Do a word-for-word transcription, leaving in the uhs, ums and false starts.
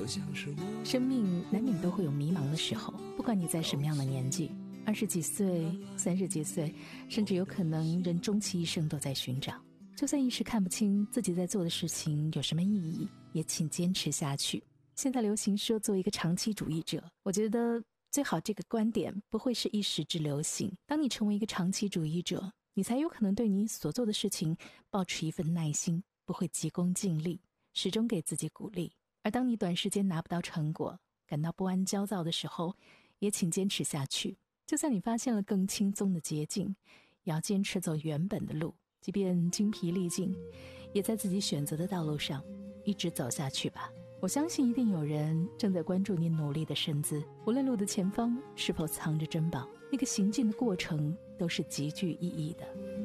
生命难免都会有迷茫的时候，不管你在什么样的年纪，二十几岁、三十几岁，甚至有可能人终其一生都在寻找。就算一时看不清自己在做的事情有什么意义，也请坚持下去。现在流行说做一个长期主义者，我觉得最好这个观点不会是一时之流行。当你成为一个长期主义者，你才有可能对你所做的事情抱持一份耐心，不会急功近利，始终给自己鼓励。而当你短时间拿不到成果，感到不安焦躁的时候，也请坚持下去。就算你发现了更轻松的捷径，也要坚持走原本的路，即便精疲力尽，也在自己选择的道路上一直走下去吧。我相信一定有人正在关注你努力的身姿，无论路的前方是否藏着珍宝，那个行进的过程都是极具意义的。